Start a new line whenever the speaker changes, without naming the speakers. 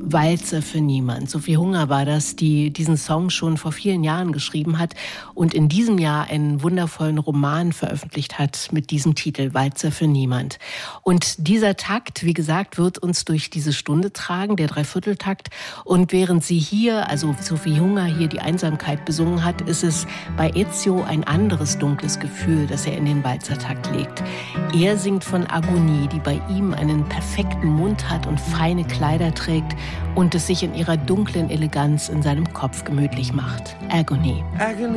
Walzer für niemand. Sophie Hunger war das, die diesen Song schon vor vielen Jahren geschrieben hat und in diesem Jahr einen wundervollen Roman veröffentlicht hat mit diesem Titel, Walzer für niemand. Und dieser Takt, wie gesagt, wird uns durch diese Stunde tragen, der Dreivierteltakt. Und während sie hier, also Sophie Hunger hier die Einsamkeit besungen hat, ist es bei Ezio ein anderes dunkles Gefühl, das er in den Walzertakt legt. Er singt von Agonie, die bei ihm einen perfekten Mund hat und feine Kleider trägt und es sich in ihrer dunklen Eleganz in seinem Kopf gemütlich macht. Agony.
Agony.